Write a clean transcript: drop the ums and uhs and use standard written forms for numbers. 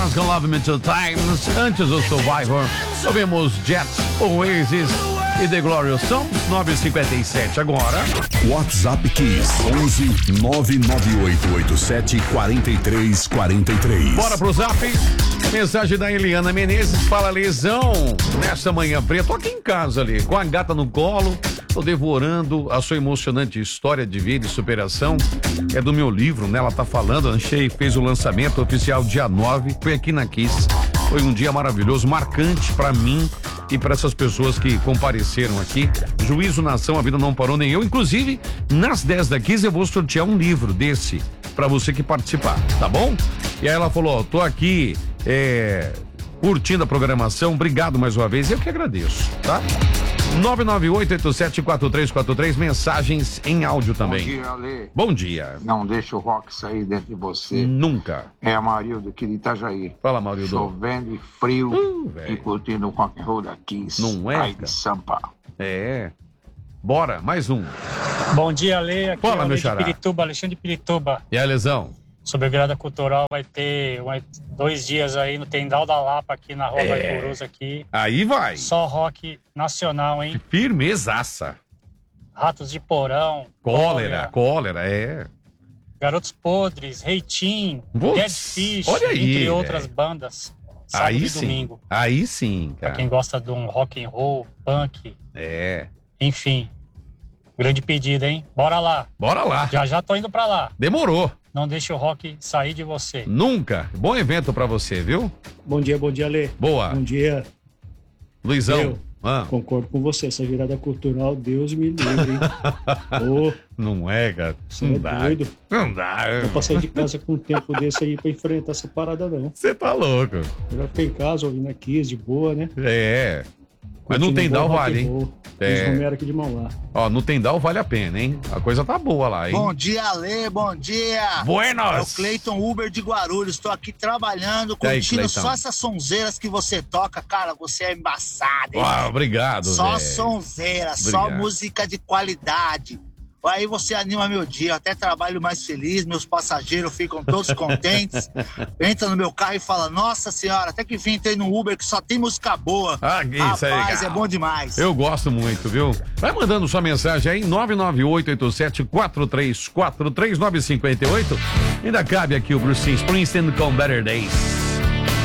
Com Love Me Two Times, antes do Survivor, ouvimos Jets, Oasis e The Glorious Sons, 9h57 agora. WhatsApp Kiss 11 99887 4343. Bora pro Zap. Mensagem da Eliana Menezes, fala lesão. Nesta manhã preta, tô aqui em casa ali, com a gata no colo, tô devorando a sua emocionante história de vida e superação. É do meu livro, né? Ela tá falando, Anchei fez o lançamento oficial dia 9, foi aqui na Kiss. Foi um dia maravilhoso, marcante pra mim e para essas pessoas que compareceram aqui. Juízo na ação, a vida não parou nem eu. Inclusive, nas 10 da Kiss eu vou sortear um livro desse pra você que participar, tá bom? E aí ela falou, ó, tô aqui curtindo a programação, obrigado mais uma vez, eu que agradeço, tá? 998874343, mensagens em áudio também. Bom dia, Ale. Bom dia. Não deixa o rock sair dentro de você. Nunca. É a Marildo aqui de Itajaí. Fala, Marildo. Chovendo e frio e curtindo o rock and roll da Kiss. Não é, Aí cara? de Sampa. É. Bora, mais um. Bom dia, Ale. Aqui Fala, é o meu Ale de xará. Pirituba, Alexandre de Pirituba. E aí, Lesão? Sobre a virada cultural, vai ter 2 dias aí no Tendal da Lapa, aqui na Rua Guaicurus, aqui. Aí vai. Só rock nacional, hein? Firmezaça. Ratos de Porão. Cólera, é. Garotos Podres, Reitinho, Putz, Dead Fish, olha aí, entre outras velho. bandas. Sábado Aí e sim. domingo. Aí sim, Pra cara. quem gosta de um rock and roll, punk, É. enfim. Grande pedido, hein? Bora lá. Bora lá. Já tô indo pra lá. Demorou. Não deixe o rock sair de você. Nunca. Bom evento pra você, viu? Bom dia, Lê. Boa. Bom dia. Luizão. Eu concordo com você. Essa virada cultural, Deus me livre, hein? Ô, Não é, cara? você Não é dá. doido. Não dá. Não vou sair de casa com um tempo desse aí pra enfrentar essa parada, não. Você tá louco. Melhor ficar em casa, ouvindo aqui, de boa, né? É. Mas no Curtindo Tendal bom rock vale, and hein? roll. É. Os Romero aqui de mão lá. Ó, no Tendal vale a pena, hein? A coisa tá boa lá, hein? Bom dia, Ale, bom dia. Buenos. É o Cleiton Uber de Guarulhos. Estou aqui trabalhando, E aí, curtindo Cleiton? só essas sonzeiras que você toca. Cara, você é embaçado, hein? Ah, obrigado, Só velho. sonzeira, só Obrigado. música de qualidade. Aí você anima meu dia, eu até trabalho mais feliz, meus passageiros ficam todos contentes. Entra no meu carro e fala, nossa senhora, até que enfim entrei no Uber que só tem música boa. Ah, isso aí, Rapaz, legal. é bom demais. Eu gosto muito, viu? Vai mandando sua mensagem aí, 998874343 958. Ainda cabe aqui o Bruce Springsteen com Better Days.